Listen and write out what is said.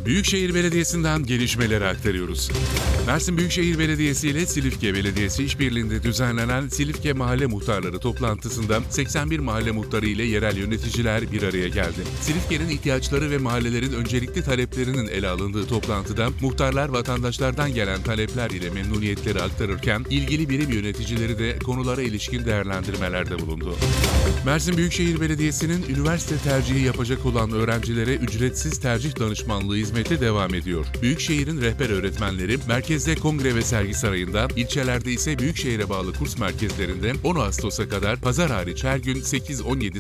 Büyükşehir Belediyesi'nden gelişmeleri aktarıyoruz. Mersin Büyükşehir Belediyesi ile Silifke Belediyesi işbirliğinde düzenlenen Silifke Mahalle Muhtarları toplantısında 81 mahalle muhtarı ile yerel yöneticiler bir araya geldi. Silifke'nin ihtiyaçları ve mahallelerin öncelikli taleplerinin ele alındığı toplantıda muhtarlar vatandaşlardan gelen talepler ile memnuniyetleri aktarırken ilgili birim yöneticileri de konulara ilişkin değerlendirmelerde bulundu. Mersin Büyükşehir Belediyesi'nin üniversite tercihi yapacak olan öğrencilere ücretsiz tercih danışmanlığı hizmeti devam ediyor. Büyükşehir'in rehber öğretmenleri merkezde kongre ve sergi sarayında, ilçelerde ise Büyükşehir'e bağlı kurs merkezlerinde 10 Ağustos'a kadar pazar hariç her gün 8-17